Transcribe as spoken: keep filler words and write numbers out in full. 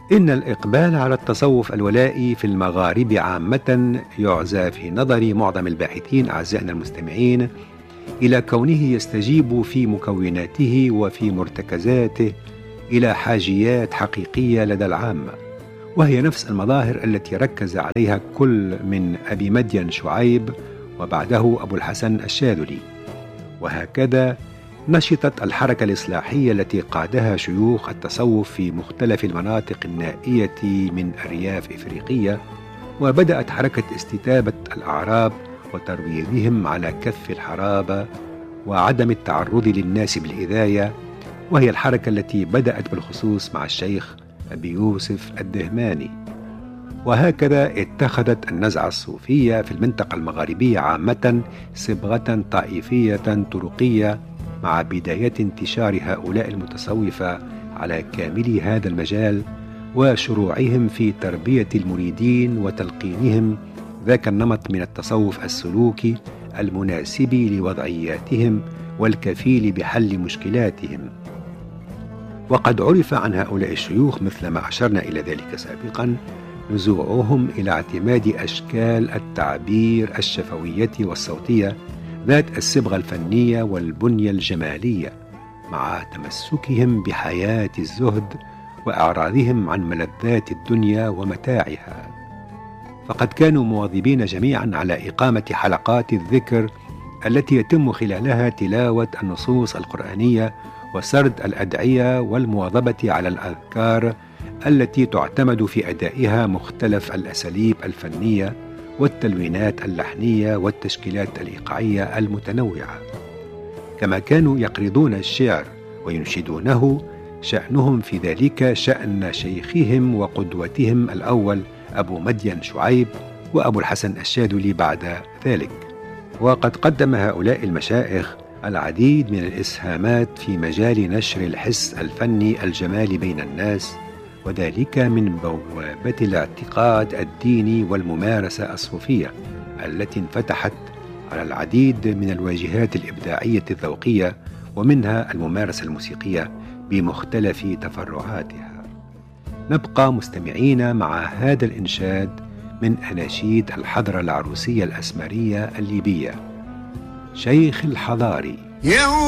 إن الإقبال على التصوف الولائي في المغاربة عامة يعزى في نظر معظم الباحثين أعزائنا المستمعين إلى كونه يستجيب في مكوناته وفي مرتكزاته إلى حاجيات حقيقية لدى العامة، وهي نفس المظاهر التي ركز عليها كل من أبي مدين شعيب وبعده أبو الحسن الشاذلي. وهكذا نشطت الحركة الإصلاحية التي قادها شيوخ التصوف في مختلف المناطق النائية من أرياف إفريقية، وبدأت حركة استتابة الأعراب وترويضهم على كف الحرابة وعدم التعرض للناس بالإذاية، وهي الحركة التي بدأت بالخصوص مع الشيخ أبي يوسف الدهماني. وهكذا اتخذت النزعة الصوفية في المنطقة المغاربية عامة صبغة طائفية طرقية مع بداية انتشار هؤلاء المتصوفة على كامل هذا المجال وشروعهم في تربية المريدين وتلقينهم ذاك النمط من التصوف السلوكي المناسب لوضعياتهم والكفيل بحل مشكلاتهم. وقد عرف عن هؤلاء الشيوخ مثل ما أشرنا إلى ذلك سابقا نزوعهم إلى اعتماد أشكال التعبير الشفوية والصوتية ذات الصبغة الفنية والبنية الجمالية، مع تمسكهم بحياة الزهد وإعراضهم عن ملذات الدنيا ومتاعها. فقد كانوا مواظبين جميعا على إقامة حلقات الذكر التي يتم خلالها تلاوة النصوص القرآنية وسرد الأدعية والمواظبة على الأذكار التي تعتمد في أدائها مختلف الأساليب الفنية والتلوينات اللحنية والتشكيلات الإيقاعية المتنوعة. كما كانوا يقرضون الشعر وينشدونه، شأنهم في ذلك شأن شيخهم وقدوتهم الأول أبو مدين شعيب وأبو الحسن الشاذلي بعد ذلك. وقد قدم هؤلاء المشايخ العديد من الإسهامات في مجال نشر الحس الفني الجمالي بين الناس، وذلك من بوابة الاعتقاد الديني والممارسة الصوفية التي انفتحت على العديد من الواجهات الإبداعية الذوقية، ومنها الممارسة الموسيقية بمختلف تفرعاتها. نبقى مستمعين مع هذا الإنشاد من أناشيد الحضرة العروسية الأسمرية الليبية. شيخ الحضاري.